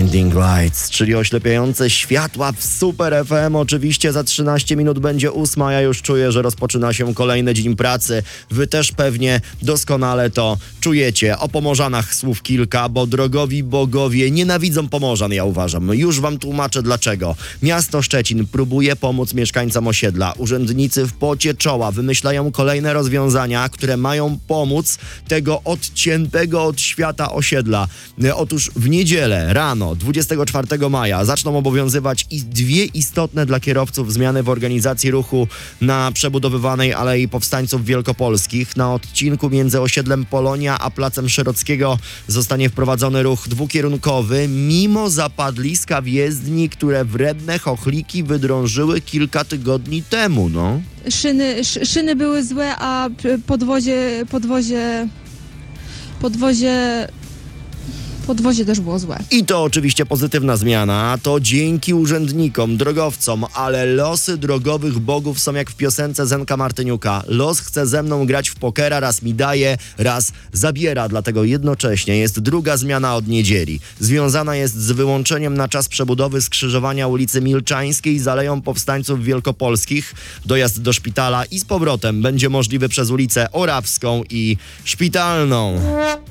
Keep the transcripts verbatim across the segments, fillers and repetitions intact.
Blinding Lights, czyli oślepiające światła w Super F M. Oczywiście za trzynaście minut będzie ósma. Ja już czuję, że rozpoczyna się kolejny dzień pracy. Wy też pewnie doskonale to czujecie. O Pomorzanach słów kilka, bo drogowi bogowie nienawidzą Pomorzan, ja uważam. No już wam tłumaczę dlaczego. Miasto Szczecin próbuje pomóc mieszkańcom osiedla. Urzędnicy w pocie czoła wymyślają kolejne rozwiązania, które mają pomóc tego odciętego od świata osiedla. Otóż w niedzielę rano, dwudziestego czwartego maja, zaczną obowiązywać i dwie istotne dla kierowców zmiany w organizacji ruchu na przebudowywanej Alei Powstańców Wielkopolskich. Na odcinku między osiedlem Polonia a Placem Szerockiego zostanie wprowadzony ruch dwukierunkowy, mimo zapadliska w jezdni, które wredne chochliki wydrążyły kilka tygodni temu, no. Szyny, sz, szyny były złe, a podwozie, podwozie, podwozie... Podwozie też było złe. I to oczywiście pozytywna zmiana, to dzięki urzędnikom, drogowcom, ale losy drogowych bogów są jak w piosence Zenka Martyniuka. Los chce ze mną grać w pokera, raz mi daje, raz zabiera, dlatego jednocześnie jest druga zmiana od niedzieli. Związana jest z wyłączeniem na czas przebudowy skrzyżowania ulicy Milczańskiej z Aleją Powstańców Wielkopolskich. Dojazd do szpitala i z powrotem będzie możliwy przez ulicę Orawską i Szpitalną.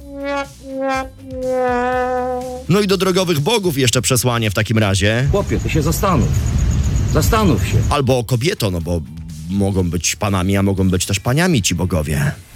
No i do drogowych bogów jeszcze przesłanie w takim razie. Chłopie, ty się zastanów. Zastanów się. Albo kobieto, no bo mogą być panami, a mogą być też paniami ci bogowie.